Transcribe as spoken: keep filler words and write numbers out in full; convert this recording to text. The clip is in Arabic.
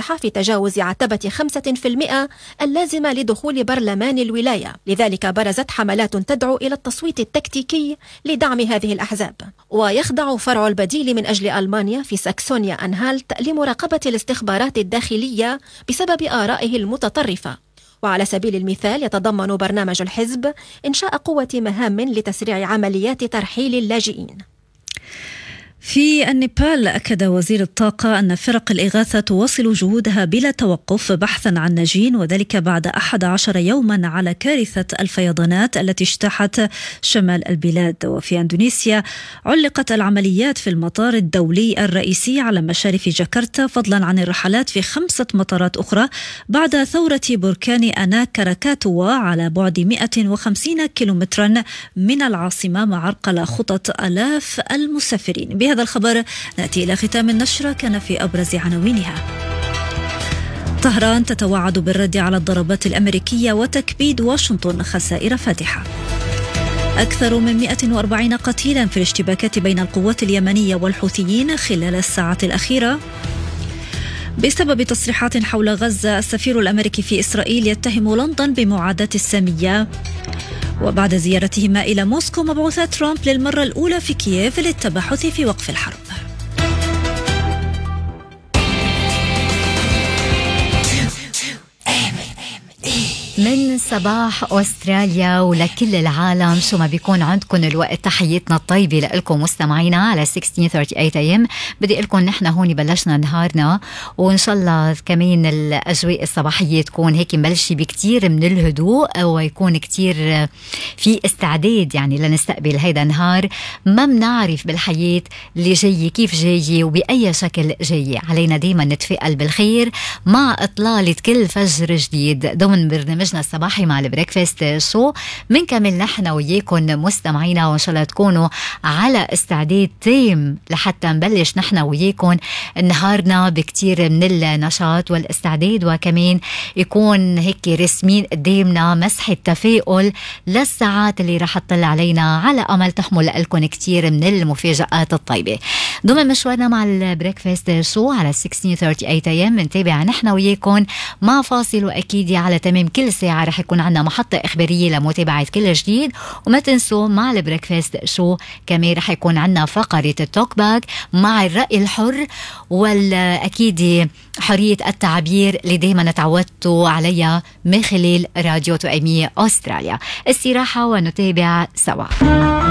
نجح في تجاوز عتبة خمسة بالمئة اللازمة لدخول برلمان الولاية. لذلك برزت حملات تدعو إلى التصويت التكتيكي لدعم هذه الأحزاب. ويخضع فرع البديل من أجل ألمانيا في ساكسونيا أنهالت لمراقبة الاستخبارات الداخلية بسبب آرائه المتطرفة. وعلى سبيل المثال يتضمن برنامج الحزب إنشاء قوة مهام لتسريع عمليات ترحيل اللاجئين. في النيبال أكد وزير الطاقة أن فرق الإغاثة تواصل جهودها بلا توقف بحثا عن ناجين، وذلك بعد أحد عشر يوما على كارثة الفيضانات التي اجتاحت شمال البلاد. وفي أندونيسيا علقت العمليات في المطار الدولي الرئيسي على مشارف جاكرتا فضلا عن الرحلات في خمسة مطارات أخرى بعد ثورة بركان أنا كراكاتوا على بعد مئة وخمسين كيلومترا من العاصمة، مع عرقل خطط آلاف المسافرين. بهذا الخبر نأتي إلى ختام النشرة. كان في أبرز عناوينها: طهران تتوعد بالرد على الضربات الأمريكية وتكبيد واشنطن خسائر فادحة. أكثر من مئة وأربعين قتيلا في الاشتباكات بين القوات اليمنية والحوثيين خلال الساعات الأخيرة. بسبب تصريحات حول غزة، السفير الأمريكي في إسرائيل يتهم لندن بمعاداة السامية. وبعد زيارتهما إلى موسكو، مبعوث ترامب للمرة الأولى في كييف للتباحث في وقف الحرب. من صباح أستراليا ولكل العالم، شو ما بيكون عندكم الوقت، تحياتنا الطيبة لكم مستمعينا على ستة عشر ثلاثين إيه إم. بدي لكم نحن هون بلشنا نهارنا، وإن شاء الله كمان الأجواء الصباحية تكون هيك مبلشة بكتير من الهدوء، ويكون كتير في استعداد يعني لنستقبل هيدا النهار. ما بنعرف بالحياة اللي جاي كيف جاي وبأي شكل جاي، علينا دايما نتفائل بالخير مع إطلالة كل فجر جديد ضمن برنامج الصباحي مع البريكفاست شو. منكمل نحن وياكم مستمعينا، وإن شاء الله تكونوا على استعداد تام لحتى نبلش نحن وياكم نهارنا بكتير من النشاط والاستعداد، وكمان يكون هيك رسمين قدامنا مسحة تفاؤل للساعات اللي راح تطل علينا، على أمل تحمل لكم كتير من المفاجآت الطيبة ضمن مشوارنا مع البريكفاست شو على ستة عشر ثلاثين إيه إم. نتابع نحن وياكم مع فاصل، وأكيد على تمام كل ساعة رح يكون عنا محطة إخبارية لمتابعة كل جديد. وما تنسوا مع البريكفاست شو كمان رح يكون عنا فقرة التوك باك مع الرأي الحر، والأكيد حرية التعبير اللي دايما تعودتوا عليها من خلال راديو توأمية أستراليا. استراحة ونتابع سوا.